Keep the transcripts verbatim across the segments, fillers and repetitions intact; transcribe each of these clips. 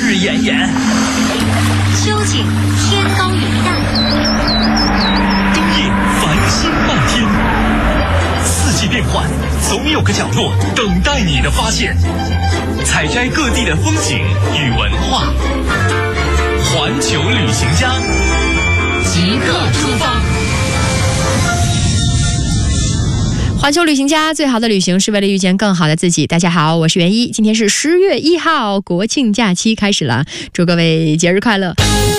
日炎炎， 秋景天高云淡， 冬夜繁星漫天。四季变换，总有个角落等待你的发现。采摘各地的风景与文化，环球旅行家即刻出发。 环球旅行家，最好的旅行是为了遇见更好的自己。大家好，我是袁一，今天是十月一号，国庆假期开始了，祝各位节日快乐。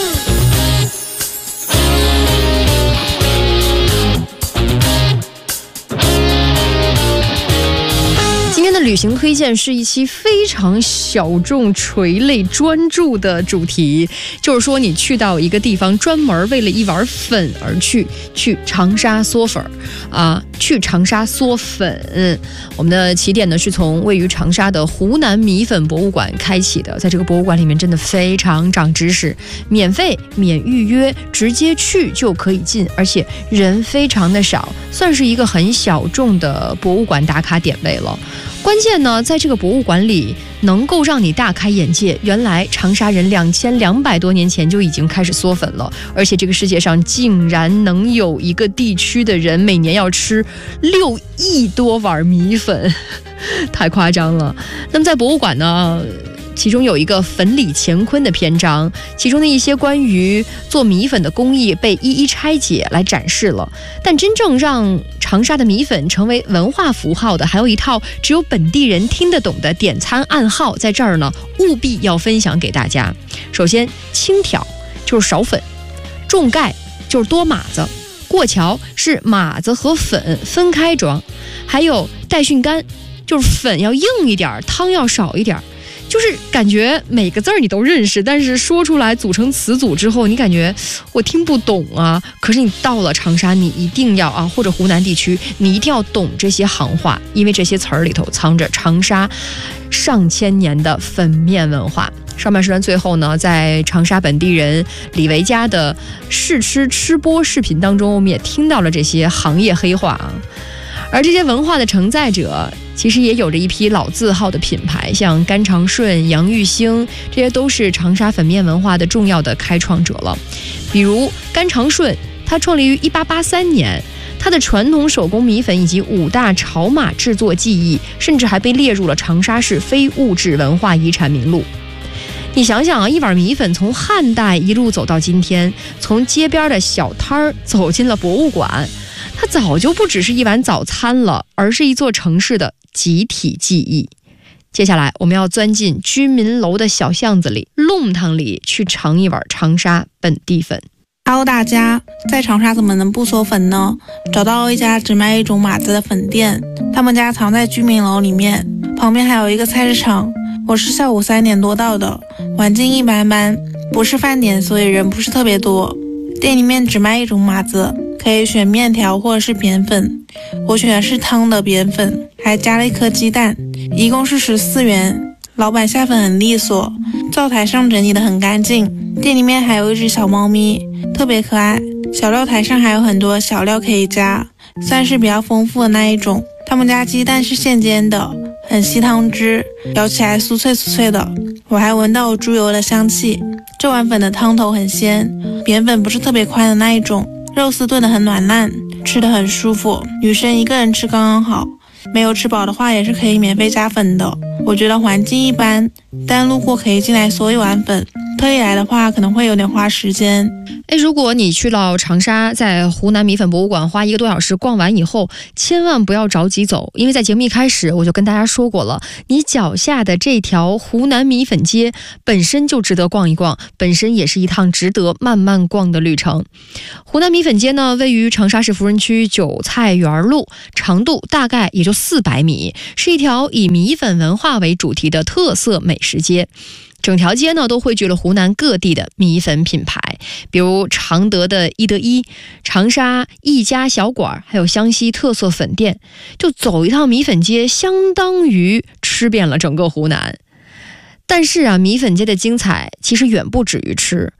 旅行推荐是一期非常小众、垂类、专注的主题，就是说你去到一个地方，专门为了一碗粉而去，去长沙嗦粉啊，去长沙嗦粉。我们的起点呢是从位于长沙的湖南米粉博物馆开启的，在这个博物馆里面真的非常长知识，免费、免预约，直接去就可以进，而且人非常的少，算是一个很小众的博物馆打卡点位了。关键呢，在这个博物馆里能够让你大开眼界，原来长沙人两千两百多年前就已经开始嗦粉了，而且这个世界上竟然能有一个地区的人每年要吃六亿多碗米粉，太夸张了。那么在博物馆呢，其中有一个粉里乾坤的篇章，其中的一些关于做米粉的工艺被一一拆解来展示了。但真正让长沙的米粉成为文化符号的，还有一套只有本地人听得懂的点餐暗号，在这儿呢务必要分享给大家。首先，轻挑就是少粉，重盖就是多码子，过桥是码子和粉分开装，还有带训干就是粉要硬一点，汤要少一点。就是感觉每个字儿你都认识，但是说出来组成词组之后，你感觉我听不懂啊。可是你到了长沙，你一定要啊，或者湖南地区，你一定要懂这些行话，因为这些词儿里头藏着长沙上千年的粉面文化。上半时段最后呢，在长沙本地人李维家的试吃吃播视频当中，我们也听到了这些行业黑话啊。而这些文化的承载者，其实也有着一批老字号的品牌，像甘长顺、杨玉兴，这些都是长沙粉面文化的重要的开创者了。比如甘长顺，它创立于一八八三年，它的传统手工米粉以及五大炒码制作技艺，甚至还被列入了长沙市非物质文化遗产名录。你想想啊，一碗米粉从汉代一路走到今天，从街边的小摊儿走进了博物馆，它早就不只是一碗早餐了，而是一座城市的集体记忆。接下来我们要钻进居民楼的小巷子里，弄堂里去尝一碗长沙本地粉。 Hello 大家，在长沙怎么能不嗦粉呢？找到了一家只卖一种码子的粉店，他们家藏在居民楼里面，旁边还有一个菜市场。我是下午三点多到的，环境一般般，不是饭点，所以人不是特别多。店里面只卖一种码子，可以选面条或者是扁粉，我选的是汤的扁粉，还加了一颗鸡蛋，一共是十四元。老板下粉很利索，灶台上整理得很干净。店里面还有一只小猫咪，特别可爱。小料台上还有很多小料可以加，算是比较丰富的那一种。他们家鸡蛋是现煎的，很吸汤汁，咬起来酥脆酥脆的，我还闻到猪油的香气。这碗粉的汤头很鲜，扁粉不是特别宽的那一种，肉丝炖得很软烂，吃得很舒服，女生一个人吃刚刚好，没有吃饱的话也是可以免费加粉的。我觉得环境一般，但路过可以进来嗦一碗粉，特意来的话可能会有点花时间。 哎，如果你去到长沙，在湖南米粉博物馆花一个多小时逛完以后，千万不要着急走，因为在节目一开始我就跟大家说过了，你脚下的这条湖南米粉街本身就值得逛一逛，本身也是一趟值得慢慢逛的旅程。湖南米粉街呢，位于长沙市福仁区韭菜园路，长度大概也就四百米，是一条以米粉文化为主题的特色美食街。整条街呢都汇聚了湖南各地的米粉品牌，比如常德的一得一、长沙一家小馆，还有湘西特色粉店。就走一趟米粉街，相当于吃遍了整个湖南。但是啊，米粉街的精彩其实远不止于吃。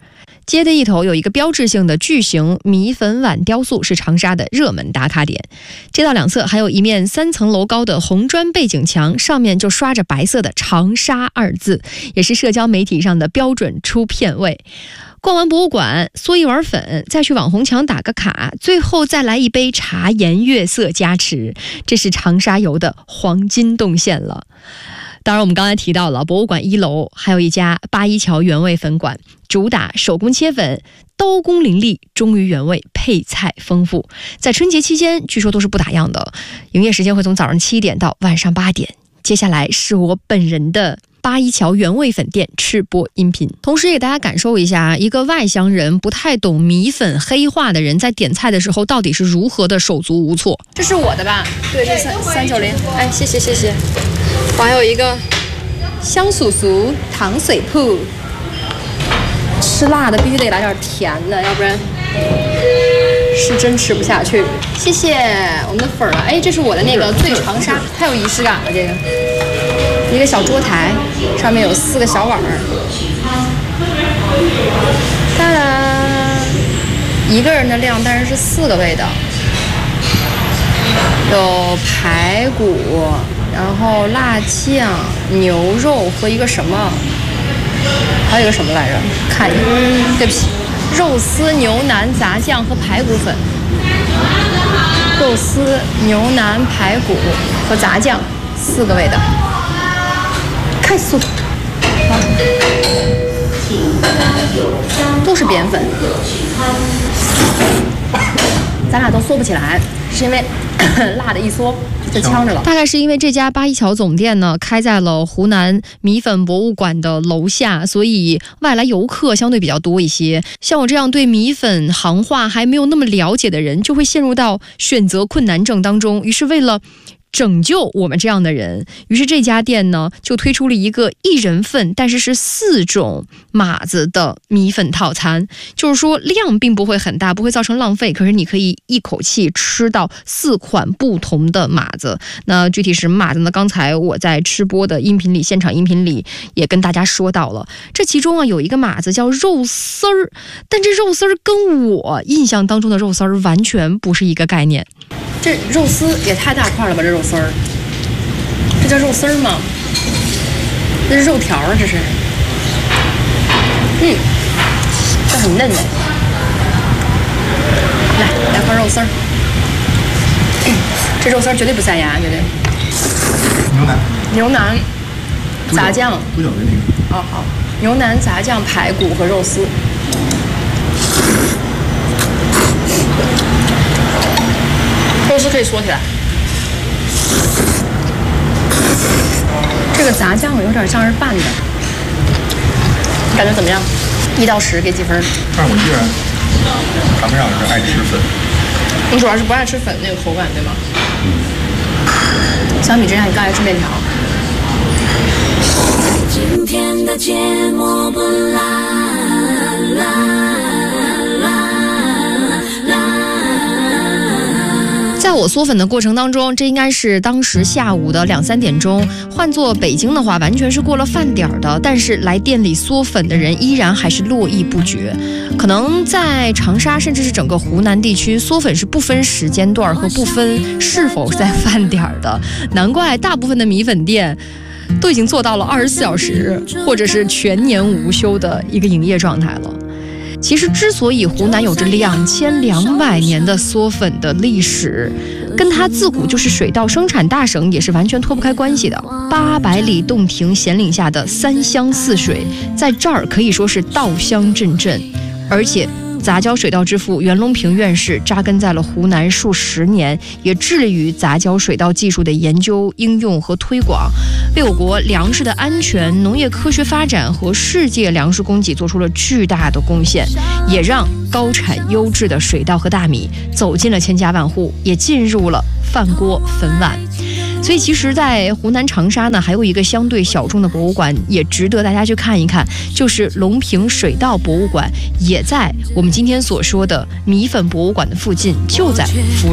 街的一头有一个标志性的巨型米粉碗雕塑，是长沙的热门打卡点。街道两侧还有一面三层楼高的红砖背景墙，上面就刷着白色的长沙二字，也是社交媒体上的标准出片位。逛完博物馆，嗦一碗粉，再去网红墙打个卡，最后再来一杯茶颜悦色加持，这是长沙游的黄金动线了。当然我们刚才提到了博物馆一楼还有一家八一桥原味粉馆，主打手工切粉，刀工凌厉，忠于原味，配菜丰富。在春节期间据说都是不打烊的，营业时间会从早上七点到晚上八点。接下来是我本人的八一桥原味粉店吃播音频，同时也给大家感受一下一个外乡人不太懂米粉黑话的人在点菜的时候到底是如何的手足无措。这是我的吧？对，这三三九零。哎，谢谢谢谢。我还有一个香酥酥糖水铺，吃辣的必须得来点甜的，要不然是真吃不下去。谢谢我们的粉了。哎，这是我的那个醉长沙，太有仪式感了。这个一个小桌台，上面有四个小碗儿，当然一个人的量，但是是四个味道，有排骨，然后辣酱、牛肉和一个什么，还有一个什么来着？看一下，对不起，肉丝、牛腩、杂酱和排骨粉。肉丝、牛腩、排骨和杂酱，四个味道。快速，都是扁粉，咱俩都缩不起来，是因为辣的一缩就呛着了。大概是因为这家八一桥总店呢开在了湖南米粉博物馆的楼下，所以外来游客相对比较多一些。像我这样对米粉行话还没有那么了解的人，就会陷入到选择困难症当中。于是为了拯救我们这样的人，于是这家店呢就推出了一个一人份但是是四种码子的米粉套餐，就是说量并不会很大，不会造成浪费，可是你可以一口气吃到四款不同的码子。那具体是什么码子呢？刚才我在吃播的音频里，现场音频里也跟大家说到了，这其中啊有一个码子叫肉丝儿，但这肉丝儿跟我印象当中的肉丝儿完全不是一个概念。这肉丝也太大块了吧，这肉丝儿，这叫肉丝儿吗？这是肉条啊，这是。嗯，这很嫩的。来，来块肉丝儿。这肉丝儿绝对不塞牙，绝对。 牛腩。 牛腩，杂酱。 猪脚的那个。 哦，好，牛腩、杂酱、排骨和肉丝。肉丝可以缩起来。这个杂酱有点像是拌的，感觉怎么样？一到十给几分？ 但是我依然谈不上是爱吃粉。 你主要是不爱吃粉那个口感，对吗？相比之下，你更爱吃面条。今天的节目不啦啦。在我嗦粉的过程当中，这应该是当时下午的两三点钟，换做北京的话完全是过了饭点的，但是来店里嗦粉的人依然还是络绎不绝。可能在长沙甚至是整个湖南地区，嗦粉是不分时间段和不分是否在饭点的，难怪大部分的米粉店都已经做到了二十四小时或者是全年无休的一个营业状态了。其实之所以湖南有着两千两百年的嗦粉的历史，跟它自古就是水稻生产大省也是完全脱不开关系的。八百里洞庭咸岭下的三湘四水，在这儿可以说是稻香阵阵，而且杂交水稻之父袁隆平院士扎根在了湖南数十年，也致力于杂交水稻技术的研究、应用和推广，为我国粮食的安全、农业科学发展和世界粮食供给做出了巨大的贡献，也让高产优质的水稻和大米走进了千家万户，也进入了饭锅粉碗。所以其实在湖南长沙呢，还有一个相对小众的博物馆也值得大家去看一看，就是隆平水稻博物馆，也在我们今天所说的米粉博物馆的附近，就在福